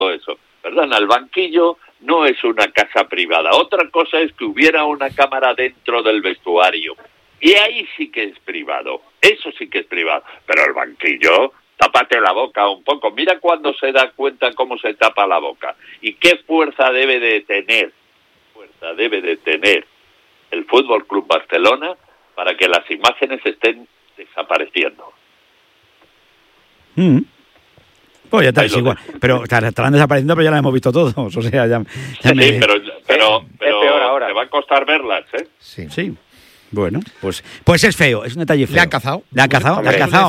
eso. Perdona, el banquillo no es una casa privada. Otra cosa es que hubiera una cámara dentro del vestuario. Y ahí sí que es privado. Eso sí que es privado. Pero el banquillo, tápate la boca un poco. Mira cuando se da cuenta cómo se tapa la boca. Y qué fuerza debe de tener el Fútbol Club Barcelona para que las imágenes estén desapareciendo. Pues ya está, es igual. Pero estarán desapareciendo, pero ya las hemos visto todos. O sea, ya sí, pero peor ahora. Te va a costar verlas, ¿eh? Sí. Bueno, pues es feo, es un detalle feo. Le han cazado. Le han cazado.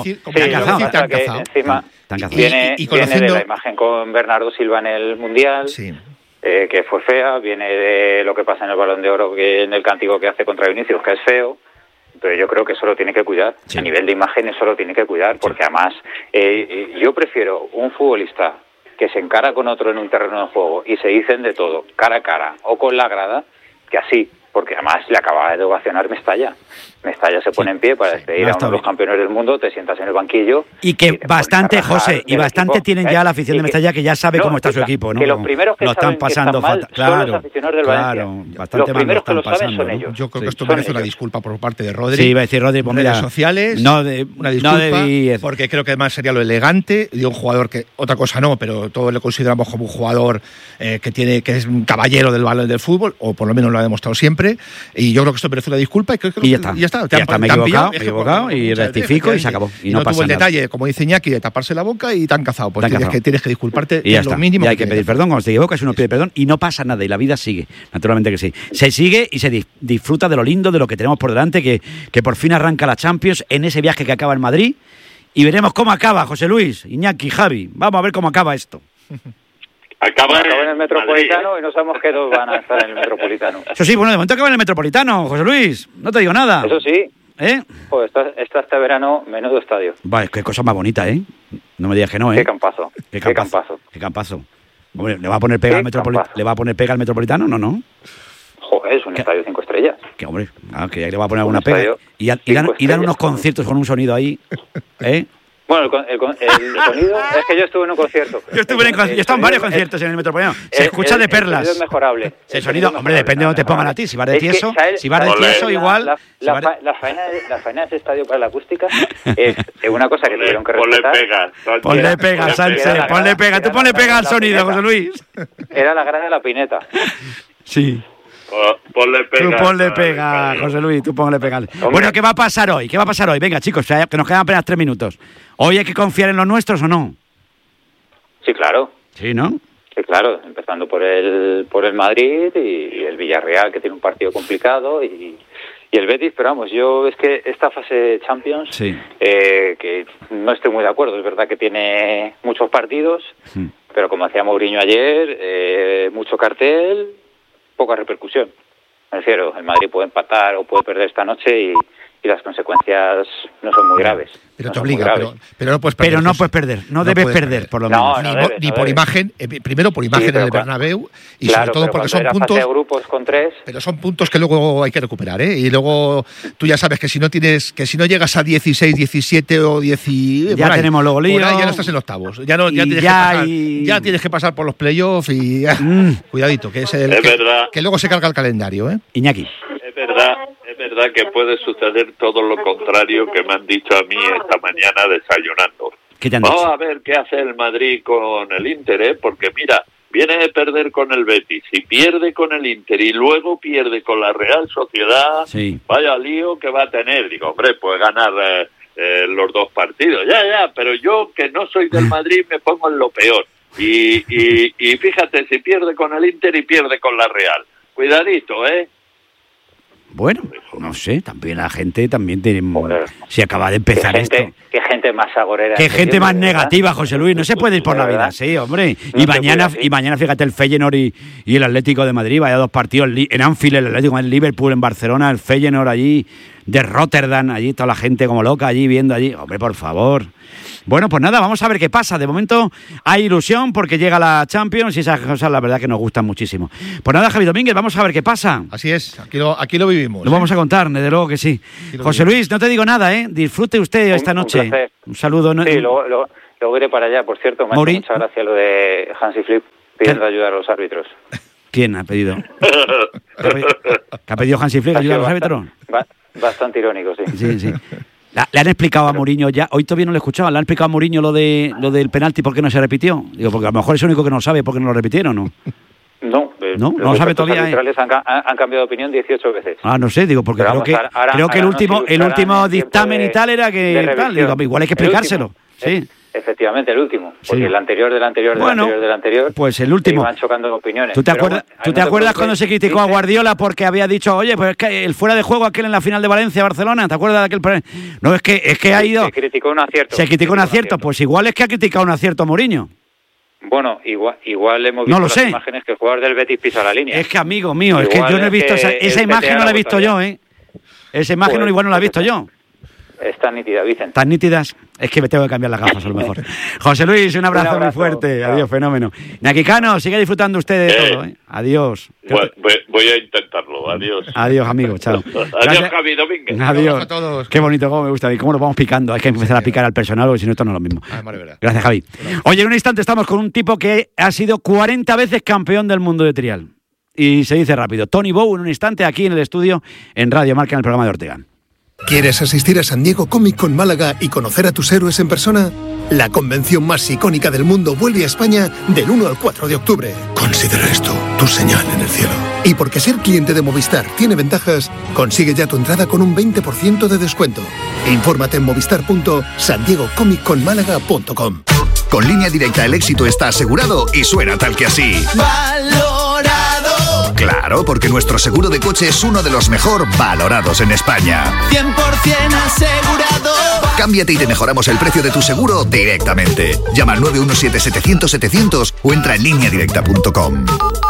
Encima viene de la imagen con Bernardo Silva en el Mundial, que fue fea, viene de lo que pasa en el Balón de Oro, que en el cántico que hace contra Vinicius, que es feo. Pero yo creo que eso lo tiene que cuidar. A nivel de imagen eso lo tiene que cuidar, porque además yo prefiero un futbolista que se encara con otro en un terreno de juego y se dicen de todo, cara a cara o con la grada, que así, porque además le acaba de ovacionar Mestalla. Mestalla se pone en pie para despedir a uno de los campeones del mundo, te sientas en el banquillo. Y que bastante, José, y bastante tienen ya la afición de Mestalla, que ya sabe cómo está su equipo, ¿no? Que los primeros que lo están pasando fatal son los aficionados del Valencia. Bastante los primeros mal que lo saben son ellos. Yo creo que esto merece una disculpa por parte de Rodri. Sí, iba a decir Rodri, pues redes sociales, una disculpa, porque creo que además sería lo elegante de un jugador que, otra cosa no, pero todos le consideramos como un jugador que es un caballero del fútbol, o por lo menos lo ha demostrado siempre, y yo creo que esto merece una disculpa y creo que ya está. Me he equivocado y rectifico y se acabó. Y no pasa tuvo el nada. detalle, como dice Iñaki, de taparse la boca y te han cazado. Pues tienes que disculparte, y ya es lo mínimo. Y hay que pedir perdón cuando te equivocas, uno pide perdón y no pasa nada y la vida sigue. Naturalmente que sí. Se sigue y se disfruta de lo lindo, de lo que tenemos por delante, que por fin arranca la Champions en ese viaje que acaba en Madrid. Y veremos cómo acaba, José Luis, Iñaki, Javi. Vamos a ver cómo acaba esto. Acaba en el Metropolitano, Madrid, y no sabemos qué dos van a estar en el Metropolitano. Eso sí, bueno, de momento acaba en el Metropolitano, José Luis. No te digo nada. Eso sí. Pues este verano, menudo estadio. Vale, qué cosa más bonita, ¿eh? No me digas que no, ¿eh? Qué campazo. Hombre, ¿le va a poner pega al Metropolitano? No. Joder, es un estadio 5 estrellas. Que hombre, que le va a poner alguna pega. Y dan unos conciertos con un sonido ahí, ¿eh? Bueno, el sonido es que yo estuve en un concierto. Yo he estado en varios conciertos en el Metropolitano. Se escucha de perlas. El sonido es mejorable. El sonido, hombre, depende de donde te pongan a ti. Si vas de tieso, igual. La faena de ese estadio para la acústica es una cosa que tuvieron que respetar. Ponle pega, Sánchez, ponle pega. Tú ponle pega al sonido, José Luis. Era la grada de la Pineta. Sí. Ponle pega. Tú ponle pega, José Luis, tú ponle pega. Bueno, ¿qué va a pasar hoy? Venga, chicos, que nos quedan apenas 3 minutos. ¿Hoy hay que confiar en los nuestros o no? Sí, claro. Sí, ¿no? Sí, claro, empezando por el Madrid y el Villarreal, que tiene un partido complicado, y el Betis, pero vamos, yo es que esta fase de Champions, que no estoy muy de acuerdo, es verdad que tiene muchos partidos, pero como decía Mourinho ayer, mucho cartel, poca repercusión. Me refiero, el Madrid puede empatar o puede perder esta noche y las consecuencias no son muy graves. Pero te obliga, pero no puedes perder. Pero no puedes perder, no debes perder, por lo menos. Ni por imagen, primero por imagen en el Bernabéu, y sobre todo porque son puntos de grupos con 3. Pero son puntos que luego hay que recuperar, ¿eh? Y luego tú ya sabes que si no llegas a 16, 17 o 10 ya tenemos luego lío. Ya no estás en octavos. Ya tienes que pasar por los playoffs y cuidadito, que es que luego se carga el calendario, ¿eh? Iñaki. Es verdad que puede suceder todo lo contrario que me han dicho a mí esta mañana desayunando. ¿Qué te han dicho? Vamos a ver qué hace el Madrid con el Inter, porque mira, viene de perder con el Betis y pierde con el Inter y luego pierde con la Real Sociedad. Sí. Vaya lío que va a tener. Digo, hombre, puede ganar los 2 partidos. Ya, pero yo que no soy del Madrid me pongo en lo peor. Y fíjate, si pierde con el Inter y pierde con la Real. Cuidadito, ¿eh? Bueno, no sé, también la gente tiene... Si acaba de empezar esto... Qué gente más agorera. Qué gente más negativa, José Luis. No se puede ir por la vida así, hombre. Y mañana, fíjate, el Feyenoord y el Atlético de Madrid. Vaya 2 partidos en Anfield, el Atlético en Liverpool, en Barcelona, el Feyenoord allí, de Rotterdam, allí toda la gente como loca allí, viendo allí. Hombre, por favor. Bueno, pues nada, vamos a ver qué pasa. De momento hay ilusión porque llega la Champions y esas cosas la verdad que nos gustan muchísimo. Pues nada, Javi Domínguez, vamos a ver qué pasa. Así es, aquí lo vivimos. Lo vamos a contar, desde luego que sí. José Luis, no te digo nada, ¿eh? Disfrute usted esta noche. Un placer. Un saludo. Sí, lo Luego iré para allá, por cierto, me ha hecho mucha gracia lo de Hansi Flick pidiendo ayuda a los árbitros. ¿Quién ha pedido? ¿Qué ha pedido Hansi Flick ayuda a los árbitros? Bastante irónico, sí. Sí. ¿Le han explicado a Mourinho ya? Hoy todavía no lo he escuchado. ¿Le han explicado a Mourinho lo del penalti por qué no se repitió? Digo, porque a lo mejor es el único que no sabe por qué no lo repitieron, ¿no? No lo sabe todavía. Los arbitrales han cambiado de opinión 18 veces. No sé, digo, porque creo que el último dictamen y tal era que tal. Digo, igual hay que explicárselo. Sí. Efectivamente, el último. Porque el anterior del anterior del anterior. Pues el último. Van chocando opiniones. ¿Tú te acuerdas cuando se criticó a Guardiola porque había dicho, oye, pues es que el fuera de juego aquel en la final de Valencia-Barcelona? ¿Te acuerdas de aquel? No, es que ha ido. Se criticó un acierto. Se criticó un acierto. Pues igual es que ha criticado un acierto a Mourinho. Bueno, igual hemos visto las imágenes que el jugador del Betis pisa la línea. Es que, amigo mío, es que yo no he visto esa imagen, no la he visto yo, ¿eh? Esa imagen igual no la he visto yo. Están nítidas, Vicente. ¿Tan nítidas? Es que me tengo que cambiar las gafas a lo mejor. José Luis, un abrazo muy fuerte. Chao. Adiós, fenómeno. Naquicano, sigue disfrutando usted de todo, ¿eh? Adiós. Voy a intentarlo. Adiós. Adiós, amigo. Chao. Adiós, Javi Domínguez. Adiós a todos. Qué bonito, cómo me gusta. Y cómo nos vamos picando. Hay que empezar a picar al personal, porque si no, esto no es lo mismo. Gracias, Javi. Oye, en un instante estamos con un tipo que ha sido 40 veces campeón del mundo de trial. Y se dice rápido. Tony Bow, en un instante, aquí en el estudio, en Radio Marca, en el programa de Ortega. ¿Quieres asistir a San Diego Comic Con Málaga y conocer a tus héroes en persona? La convención más icónica del mundo vuelve a España del 1 al 4 de octubre. Considera esto tu señal en el cielo. Y porque ser cliente de Movistar tiene ventajas, consigue ya tu entrada con un 20% de descuento. Infórmate en movistar.sandiegocomicconmálaga.com. Con Línea Directa el éxito está asegurado y suena tal que así. ¡Valorado! Claro, porque nuestro seguro de coche es uno de los mejor valorados en España. 100% asegurado. Cámbiate y te mejoramos el precio de tu seguro directamente. Llama al 917-700-700 o entra en lineadirecta.com.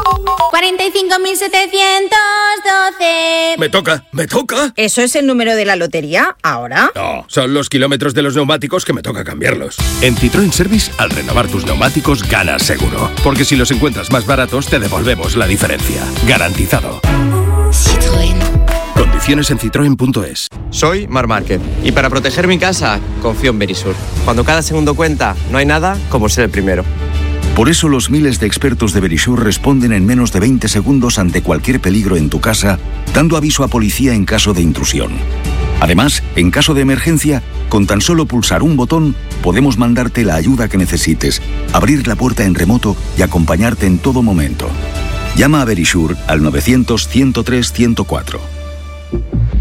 45.712. Me toca. ¿Eso es el número de la lotería ahora? No, son los kilómetros de los neumáticos que me toca cambiarlos. En Citroën Service, al renovar tus neumáticos, ganas seguro. Porque si los encuentras más baratos, te devolvemos la diferencia. Garantizado. Citroën. Condiciones en citroen.es. Soy Marc Márquez y para proteger mi casa confío en Verisur. Cuando cada segundo cuenta, no hay nada como ser el primero. Por eso los miles de expertos de Verisur responden en menos de 20 segundos ante cualquier peligro en tu casa, dando aviso a policía en caso de intrusión. Además, en caso de emergencia, con tan solo pulsar un botón, podemos mandarte la ayuda que necesites, abrir la puerta en remoto y acompañarte en todo momento. Llama a Verisur al 900 103 104.